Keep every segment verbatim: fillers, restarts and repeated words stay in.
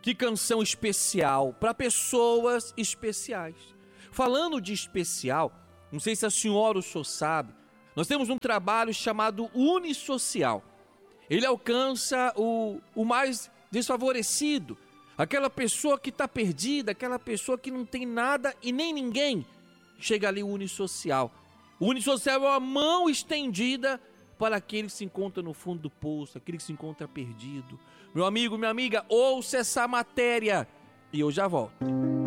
Que canção especial para pessoas especiais. Falando de especial, não sei se a senhora ou o senhor sabe, nós temos um trabalho chamado Unisocial. Ele alcança o, o mais desfavorecido, aquela pessoa que está perdida, aquela pessoa que não tem nada e nem ninguém. Chega ali o Unisocial. O Unisocial é uma mão estendida para aquele que se encontra no fundo do poço, aquele que se encontra perdido. Meu amigo, minha amiga, ouça essa matéria e eu já volto.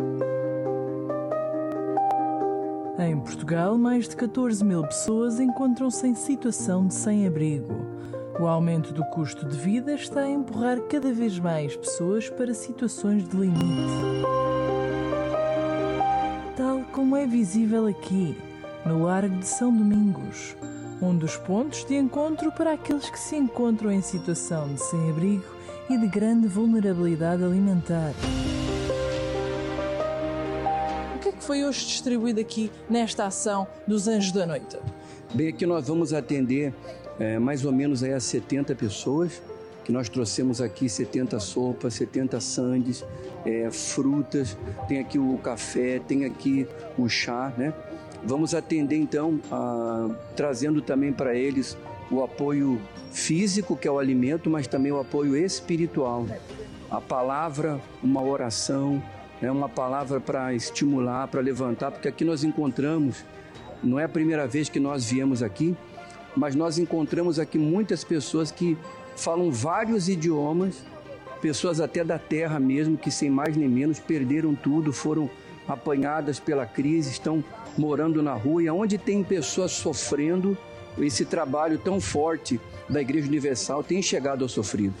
Em Portugal, mais de catorze mil pessoas encontram-se em situação de sem-abrigo. O aumento do custo de vida está a empurrar cada vez mais pessoas para situações de limite. Tal como é visível aqui, no Largo de São Domingos, um dos pontos de encontro para aqueles que se encontram em situação de sem-abrigo e de grande vulnerabilidade alimentar. O que é que foi hoje distribuído aqui nesta ação dos Anjos da Noite? Bem, aqui nós vamos atender é, mais ou menos aí a setenta pessoas, que nós trouxemos aqui setenta sopas, setenta sandes, é, frutas, tem aqui o café, tem aqui o chá, né? Vamos atender então, a, trazendo também para eles o apoio físico, que é o alimento, mas também o apoio espiritual. A palavra, uma oração, né, uma palavra para estimular, para levantar, porque aqui nós encontramos, não é a primeira vez que nós viemos aqui, mas nós encontramos aqui muitas pessoas que falam vários idiomas, pessoas até da terra mesmo, que sem mais nem menos perderam tudo, foram apanhadas pela crise, estão morando na rua, e onde tem pessoas sofrendo, esse trabalho tão forte da Igreja Universal tem chegado aos sofridos.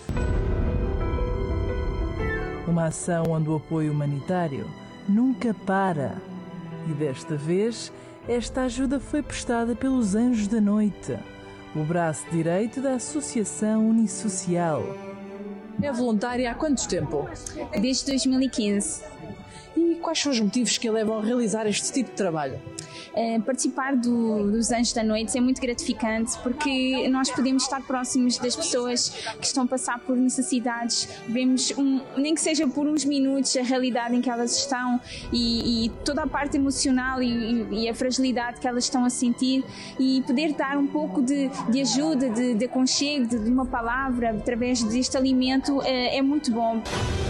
Uma ação onde o apoio humanitário nunca para. E desta vez, esta ajuda foi prestada pelos Anjos da Noite, o braço direito da Associação Unisocial. É voluntária há quanto tempo? Desde dois mil e quinze. E quais são os motivos que a levam a realizar este tipo de trabalho? Uh, participar do, dos Anjos da Noite é muito gratificante porque nós podemos estar próximos das pessoas que estão a passar por necessidades, vemos, um, nem que seja por uns minutos, a realidade em que elas estão e, e toda a parte emocional e, e a fragilidade que elas estão a sentir, e poder dar um pouco de, de ajuda, de, de aconchego, de, de uma palavra através deste alimento uh, é muito bom.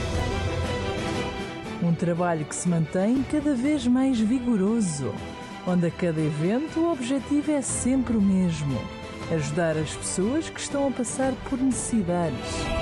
Um trabalho que se mantém cada vez mais vigoroso, onde a cada evento o objetivo é sempre o mesmo: ajudar as pessoas que estão a passar por necessidades.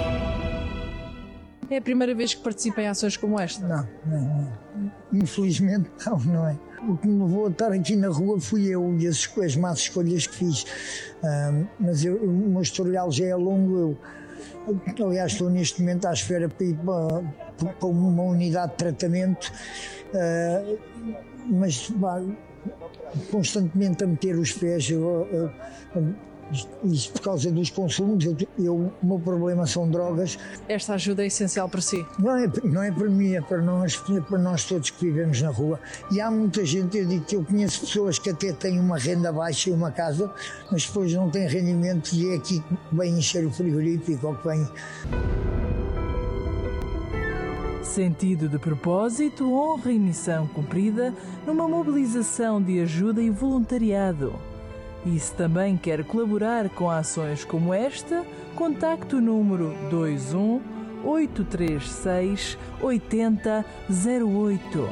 É a primeira vez que participa em ações como esta? Não, não, não. Infelizmente não, não é. O que me levou a estar aqui na rua fui eu e as, as más escolhas que fiz. Um, mas eu, o meu historial já é longo. Eu, aliás, estou neste momento à espera para ir para, para uma unidade de tratamento, uh, mas bah, constantemente a meter os pés, eu, eu, eu, isso por causa dos consumos. Eu, eu, o meu problema são drogas. Esta ajuda é essencial para si? Não é, não é para mim, é para nós, é para nós todos que vivemos na rua. E há muita gente, eu digo que eu conheço pessoas que até têm uma renda baixa e uma casa, mas depois não têm rendimento, e é aqui que vem encher o frigorífico, ou que vem... Sentido de propósito, honra e missão cumprida numa mobilização de ajuda e voluntariado. E se também quer colaborar com ações como esta, contacte o número dois um oito três seis oito zero zero oito.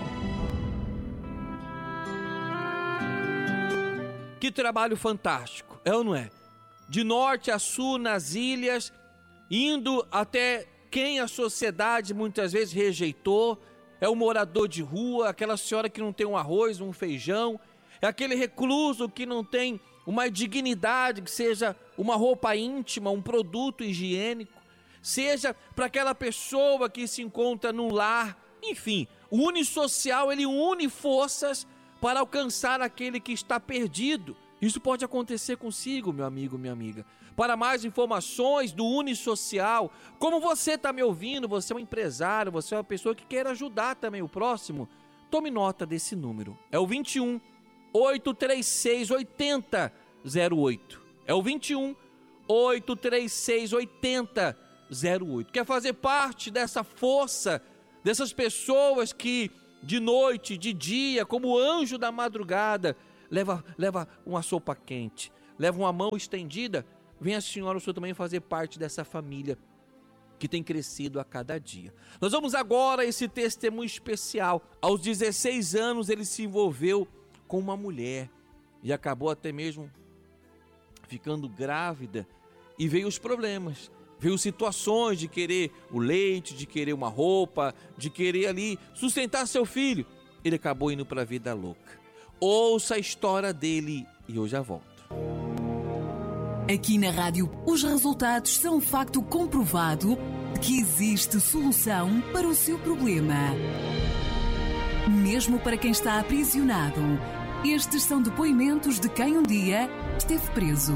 Que trabalho fantástico, é ou não é? De norte a sul, nas ilhas, indo até quem a sociedade muitas vezes rejeitou. É o morador de rua, aquela senhora que não tem um arroz, um feijão, é aquele recluso que não tem uma dignidade, que seja uma roupa íntima, um produto higiênico, seja para aquela pessoa que se encontra num lar. Enfim, o Unisocial, ele une forças para alcançar aquele que está perdido. Isso pode acontecer consigo, meu amigo, minha amiga. Para mais informações do Unisocial, como você está me ouvindo, você é um empresário, você é uma pessoa que quer ajudar também o próximo, tome nota desse número. É o vinte e um oito três seis oito zero zero oito. É o vinte e um oito três seis oito zero oito. Quer fazer parte dessa força, dessas pessoas que de noite, de dia, como anjo da madrugada, leva, leva uma sopa quente, leva uma mão estendida? Venha a senhora, o senhor também fazer parte dessa família que tem crescido a cada dia. Nós vamos agora a esse testemunho especial. Aos dezesseis anos ele se envolveu com uma mulher e acabou até mesmo ficando grávida, e veio os problemas, veio situações de querer o leite, de querer uma roupa, de querer ali sustentar seu filho. Ele acabou indo para a vida louca. Ouça a história dele e eu já volto. Aqui na rádio, os resultados são um facto comprovado de que existe solução para o seu problema. Mesmo para quem está aprisionado, estes são depoimentos de quem um dia esteve preso.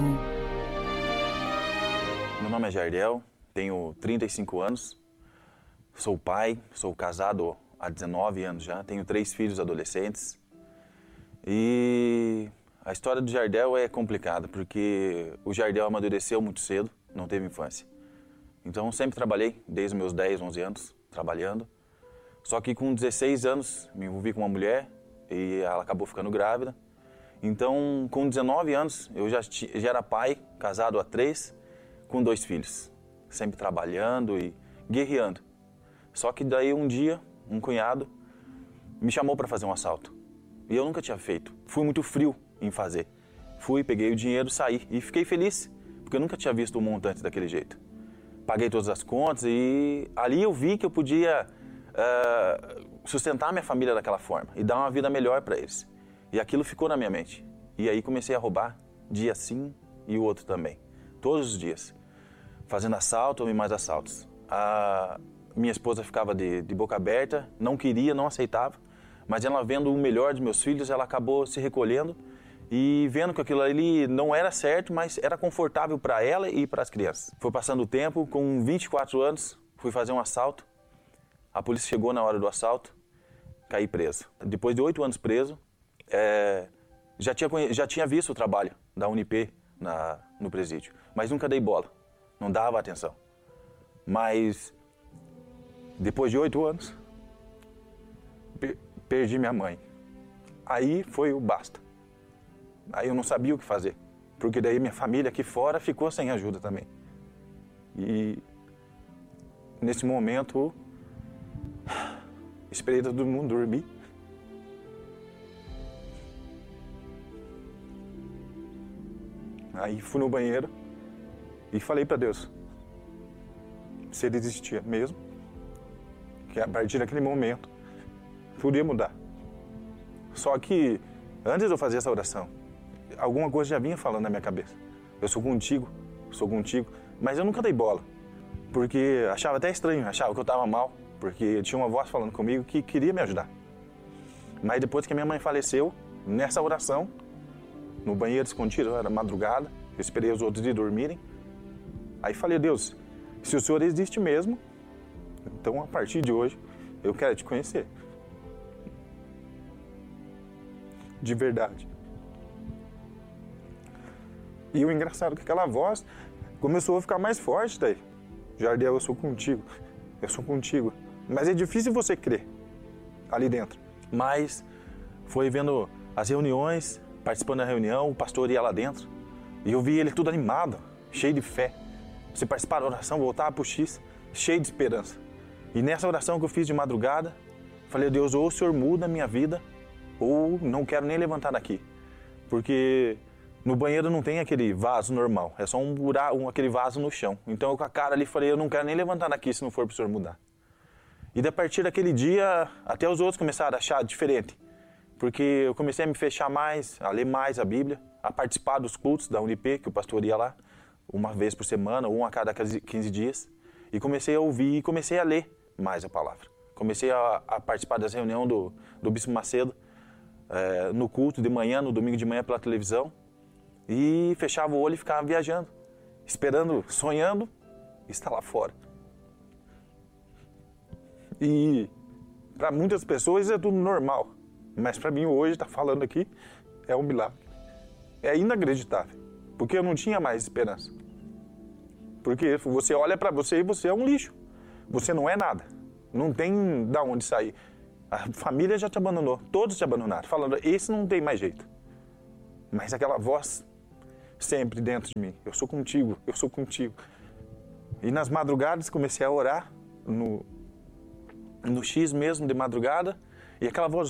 Meu nome é Jardel, tenho trinta e cinco anos, sou pai, sou casado há dezenove anos já, tenho três filhos adolescentes. E a história do Jardel é complicada, porque o Jardel amadureceu muito cedo, não teve infância. Então sempre trabalhei, desde os meus dez, onze anos, trabalhando. Só que com dezesseis anos me envolvi com uma mulher e ela acabou ficando grávida. Então com dezenove anos eu já, já era pai, casado há três, com dois filhos. Sempre trabalhando e guerreando. Só que daí um dia, um cunhado me chamou para fazer um assalto. E eu nunca tinha feito. Fui muito frio em fazer. Fui, peguei o dinheiro, saí e fiquei feliz, porque eu nunca tinha visto um montante daquele jeito. Paguei todas as contas e ali eu vi que eu podia uh, sustentar minha família daquela forma e dar uma vida melhor para eles. E aquilo ficou na minha mente. E aí comecei a roubar, dia sim e o outro também. Todos os dias. Fazendo assalto e mais assaltos. A minha esposa ficava de, de boca aberta, não queria, não aceitava. Mas ela vendo o melhor dos meus filhos, ela acabou se recolhendo e vendo que aquilo ali não era certo, mas era confortável para ela e para as crianças. Foi passando o tempo, com vinte e quatro anos, fui fazer um assalto. A polícia chegou na hora do assalto, caí preso. Depois de oito anos preso, é, já, tinha, já tinha visto o trabalho da Unip na, no presídio, mas nunca dei bola, não dava atenção. Mas depois de oito anos, per, perdi minha mãe. Aí foi o basta. Aí eu não sabia o que fazer, porque daí minha família aqui fora ficou sem ajuda também. E nesse momento, esperei todo mundo dormir. Aí fui no banheiro e falei para Deus se ele existia mesmo, que a partir daquele momento podia mudar. Só que antes de eu fazer essa oração, alguma coisa já vinha falando na minha cabeça. Eu sou contigo, sou contigo, mas eu nunca dei bola, porque achava até estranho, achava que eu estava mal, porque tinha uma voz falando comigo que queria me ajudar. Mas depois que minha mãe faleceu, nessa oração, no banheiro escondido, era madrugada, eu esperei os outros ir dormirem. Aí falei, Deus, se o Senhor existe mesmo, então a partir de hoje eu quero te conhecer. De verdade. E o engraçado é que aquela voz começou a ficar mais forte daí. Jardel, eu sou contigo, eu sou contigo. Mas é difícil você crer ali dentro. Mas foi vendo as reuniões, participando da reunião, o pastor ia lá dentro e eu vi ele tudo animado, cheio de fé. Você participar da oração, voltava pro X, cheio de esperança. E nessa oração que eu fiz de madrugada, falei, Deus, ou o Senhor muda a minha vida, ou não quero nem levantar daqui. Porque no banheiro não tem aquele vaso normal, é só um buraco, um, aquele vaso no chão. Então eu com a cara ali falei, eu não quero nem levantar daqui se não for pro Senhor mudar. E a partir daquele dia, até os outros começaram a achar diferente. Porque eu comecei a me fechar mais, a ler mais a Bíblia, a participar dos cultos da Unip, que o pastor ia lá, uma vez por semana, um a cada quinze dias. E comecei a ouvir e comecei a ler mais a palavra. Comecei a, a participar das reuniões do, do Bispo Macedo, é, no culto de manhã, no domingo de manhã pela televisão. E fechava o olho e ficava viajando, esperando, sonhando, estar lá fora. E para muitas pessoas é tudo normal. Mas para mim hoje, estar falando aqui, é um milagre. É inacreditável, porque eu não tinha mais esperança. Porque você olha para você e você é um lixo. Você não é nada. Não tem da onde sair. A família já te abandonou, todos te abandonaram, falando, esse não tem mais jeito. Mas aquela voz sempre dentro de mim, eu sou contigo, eu sou contigo. E nas madrugadas comecei a orar, no, no X mesmo de madrugada, e aquela voz,